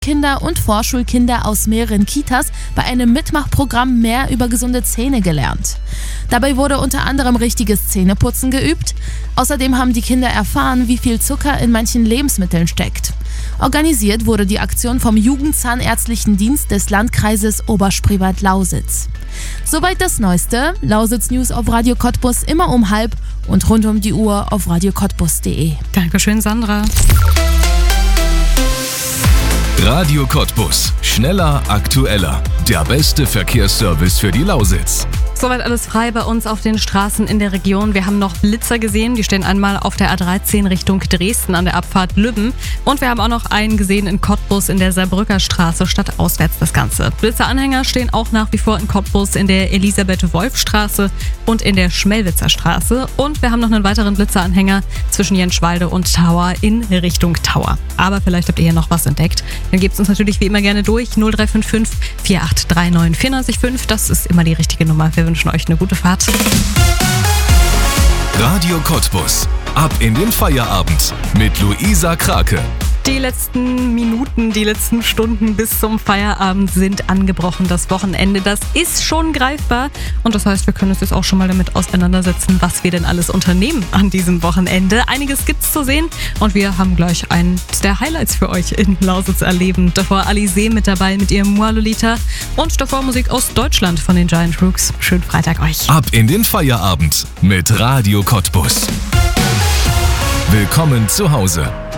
Kinder und Vorschulkinder aus mehreren Kitas bei einem Mitmachprogramm mehr über gesunde Zähne gelernt. Dabei wurde unter anderem richtiges Zähneputzen geübt. Außerdem haben die Kinder erfahren, wie viel Zucker in manchen Lebensmitteln steckt. Organisiert wurde die Aktion vom Jugendzahnärztlichen Dienst des Landkreises Oberspreewald-Lausitz. Soweit das Neueste. Lausitz News auf Radio Cottbus immer um 12:30 und rund um die Uhr auf radiocottbus.de. Dankeschön, Sandra. Radio Cottbus. Schneller, aktueller. Der beste Verkehrsservice für die Lausitz. Soweit alles frei bei uns auf den Straßen in der Region. Wir haben noch Blitzer gesehen, die stehen einmal auf der A13 Richtung Dresden an der Abfahrt Lübben. Und wir haben auch noch einen gesehen in Cottbus in der Saarbrücker Straße, stadtauswärts das Ganze. Blitzeranhänger stehen auch nach wie vor in Cottbus in der Elisabeth-Wolf-Straße und in der Schmelwitzer Straße. Und wir haben noch einen weiteren Blitzeranhänger zwischen Jenschwalde und Tauer in Richtung Tauer. Aber vielleicht habt ihr hier noch was entdeckt. Dann gebt es uns natürlich wie immer gerne durch. 0355 4839 94,5. Das ist immer die richtige Nummer. Wir wünschen euch eine gute Fahrt. Radio Cottbus. Ab in den Feierabend mit Luisa Krake. Die letzten Minuten, die letzten Stunden bis zum Feierabend sind angebrochen. Das Wochenende, das ist schon greifbar. Und das heißt, wir können uns jetzt auch schon mal damit auseinandersetzen, was wir denn alles unternehmen an diesem Wochenende. Einiges gibt's zu sehen und wir haben gleich eins der Highlights für euch in Lausitz erleben. Davor Alizé mit dabei mit ihrem Moi Lolita und davor Musik aus Deutschland von den Giant Rooks. Schönen Freitag euch. Ab in den Feierabend mit Radio Cottbus. Willkommen zu Hause.